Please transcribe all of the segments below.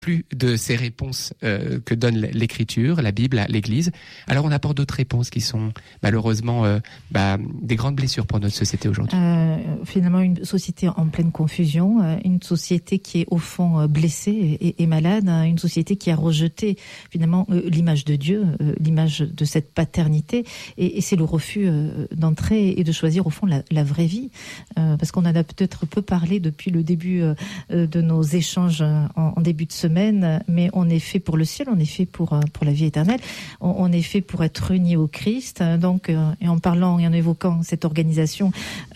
plus de ces réponses que donne l'Écriture, la Bible, l'Église. Alors on apporte d'autres réponses qui sont malheureusement des grandes blessures pour notre société aujourd'hui. Finalement, une société en pleine confusion, une société qui est au fond blessée et malade, une société qui a rejeté finalement l'image de Dieu, l'image de cette paternité, et c'est le refus d'entrer et de choisir au fond la vraie vie, parce qu'on en a peut-être peu parlé depuis le début de nos échanges en début de semaine, mais on est fait pour le ciel, on est fait pour la vie éternelle, on est fait pour être unis au Christ. Donc, et en parlant et en évoquant cette organisation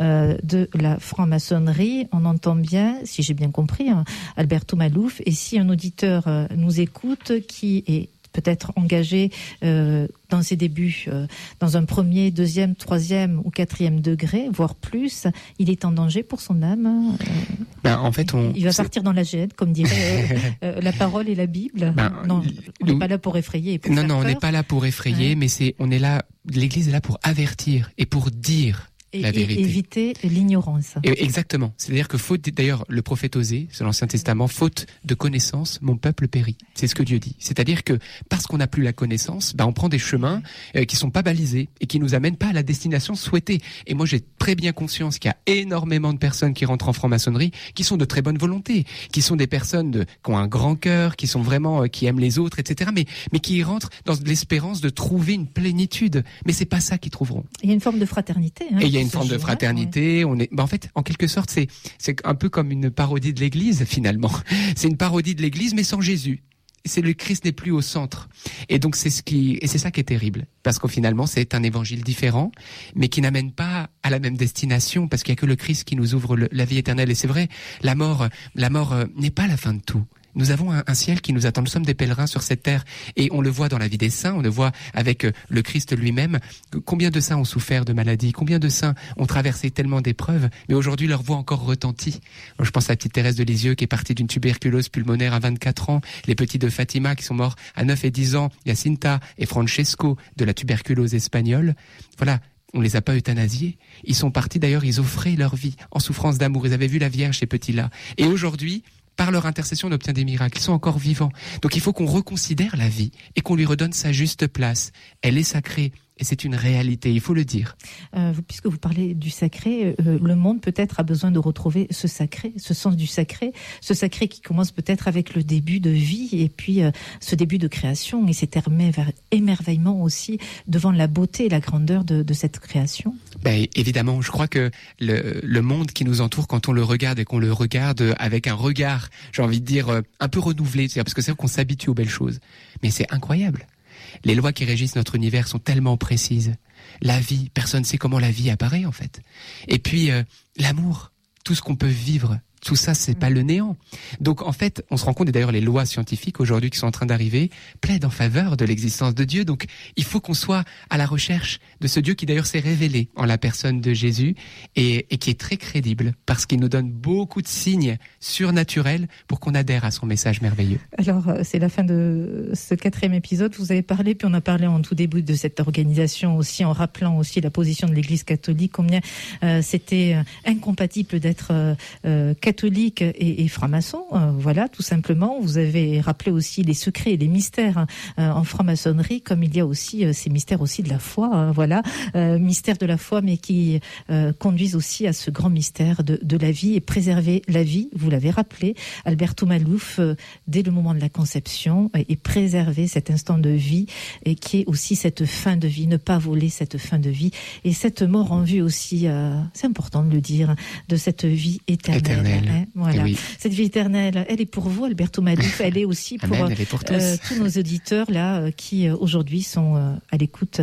de la franc-maçonnerie, on entend bien, si j'ai bien compris, Alberto Malouf, et si un auditeur nous écoute qui est peut-être engagé dans ses débuts, dans un premier, deuxième, troisième ou quatrième degré, voire plus, il est en danger pour son âme. En fait, il va partir dans la gêne, comme dirait la parole et la Bible. Non, on n'est pas là pour effrayer. Et pour faire on peur. n'est pas là pour effrayer, mais on est là. L'Église est là pour avertir et pour dire. La vérité. Et éviter l'ignorance. Exactement. C'est-à-dire que d'ailleurs, le prophète Osée, c'est l'Ancien Testament, faute de connaissance, mon peuple périt. C'est ce que Dieu dit. C'est-à-dire que parce qu'on n'a plus la connaissance, on prend des chemins qui sont pas balisés et qui nous amènent pas à la destination souhaitée. Et moi, j'ai très bien conscience qu'il y a énormément de personnes qui rentrent en franc-maçonnerie, qui sont de très bonne volonté, qui sont des personnes qui ont un grand cœur, qui sont vraiment, qui aiment les autres, etc. Mais qui y rentrent dans l'espérance de trouver une plénitude. Mais c'est pas ça qu'ils trouveront. Il y a une forme de fraternité. Et il y a une forme de fraternité. On est, en fait, en quelque sorte, c'est un peu comme une parodie de l'Église finalement. C'est une parodie de l'Église, mais sans Jésus. C'est le Christ n'est plus au centre. Et donc c'est ça qui est terrible, parce qu'au finalement c'est un évangile différent, mais qui n'amène pas à la même destination, parce qu'il y a que le Christ qui nous ouvre la vie éternelle. Et c'est vrai, la mort n'est pas la fin de tout. Nous avons un ciel qui nous attend. Nous sommes des pèlerins sur cette terre. Et on le voit dans la vie des saints, on le voit avec le Christ lui-même. Combien de saints ont souffert de maladies, combien de saints ont traversé tellement d'épreuves, mais aujourd'hui leur voix encore retentit. Je pense à la petite Thérèse de Lisieux qui est partie d'une tuberculose pulmonaire à 24 ans, les petits de Fatima qui sont morts à 9 et 10 ans, Jacinta et Francesco de la tuberculose espagnole. Voilà. On les a pas euthanasiés. Ils sont partis, d'ailleurs, ils offraient leur vie en souffrance d'amour. Ils avaient vu la Vierge, ces petits-là. Et aujourd'hui, par leur intercession, on obtient des miracles. Ils sont encore vivants. Donc il faut qu'on reconsidère la vie et qu'on lui redonne sa juste place. Elle est sacrée. Et c'est une réalité, il faut le dire. Puisque vous parlez du sacré, le monde peut-être a besoin de retrouver ce sacré, ce sens du sacré, ce sacré qui commence peut-être avec le début de vie et puis ce début de création et cet émerveillement aussi devant la beauté et la grandeur de cette création. Évidemment, je crois que le monde qui nous entoure, quand on le regarde et qu'on le regarde avec un regard, j'ai envie de dire, un peu renouvelé, c'est-à-dire parce que c'est vrai qu'on s'habitue aux belles choses, mais c'est incroyable. Les lois qui régissent notre univers sont tellement précises. La vie, personne ne sait comment la vie apparaît en fait. Et puis l'amour, tout ce qu'on peut vivre, tout ça, c'est pas le néant. Donc en fait, on se rend compte, et d'ailleurs les lois scientifiques aujourd'hui qui sont en train d'arriver plaident en faveur de l'existence de Dieu. Donc il faut qu'on soit à la recherche de ce Dieu qui d'ailleurs s'est révélé en la personne de Jésus et qui est très crédible parce qu'il nous donne beaucoup de signes surnaturels pour qu'on adhère à son message merveilleux. Alors c'est la fin de ce 4e épisode. Vous avez parlé, puis on a parlé en tout début de cette organisation aussi, en rappelant aussi la position de l'Église catholique, combien c'était incompatible d'être catholique et franc-maçon, voilà, tout simplement. Vous avez rappelé aussi les secrets et les mystères en franc-maçonnerie, comme il y a aussi ces mystères aussi de la foi, voilà, mystères de la foi, mais qui conduisent aussi à ce grand mystère de la vie et préserver la vie. Vous l'avez rappelé, Alberto Malouf, dès le moment de la conception, et préserver cet instant de vie et qui est aussi cette fin de vie, ne pas voler cette fin de vie et cette mort en vue aussi, c'est important de le dire, de cette vie éternelle. Voilà. Oui. Cette vie éternelle, elle est pour vous, Alberto Malouf, elle est aussi pour, tous nos auditeurs là qui aujourd'hui sont à l'écoute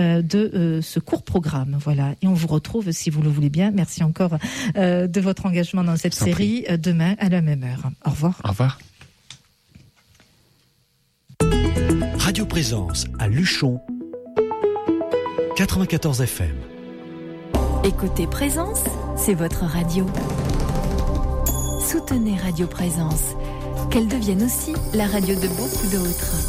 de ce court programme. Voilà. Et on vous retrouve, si vous le voulez bien. Merci encore de votre engagement dans cette série. Demain à la même heure. Au revoir. Au revoir. Radio Présence à Luchon, 94 FM. Écoutez Présence, c'est votre radio. Soutenez Radio Présence, qu'elle devienne aussi la radio de beaucoup d'autres.